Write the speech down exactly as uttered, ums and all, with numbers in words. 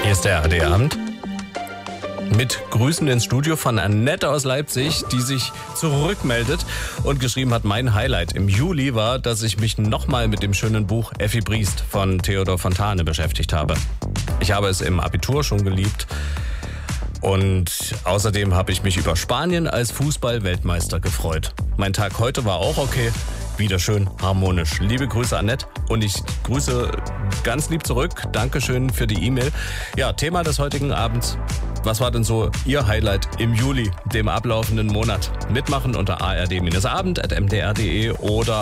Hier ist der A D Abend. Mit Grüßen ins Studio von Annette aus Leipzig, die sich zurückmeldet und geschrieben hat, mein Highlight im Juli war, dass ich mich nochmal mit dem schönen Buch Effi Briest von Theodor Fontane beschäftigt habe. Ich habe es im Abitur schon geliebt und außerdem habe ich mich über Spanien als Fußball-Weltmeister gefreut. Mein Tag heute war auch okay, wieder schön harmonisch. Liebe Grüße, Annette, und ich grüße ganz lieb zurück. Dankeschön für die E-Mail. Ja, Thema des heutigen Abends. Was war denn so Ihr Highlight im Juli, dem ablaufenden Monat? Mitmachen unter a r d abend punkt m d r punkt d e oder